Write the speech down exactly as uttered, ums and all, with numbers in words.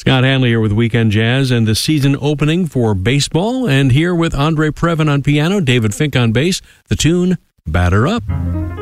Scott Hanley here with Weekend Jazz and the season opening for baseball. And here with Andre Previn on piano, David Fink on bass, the tune Batter Up.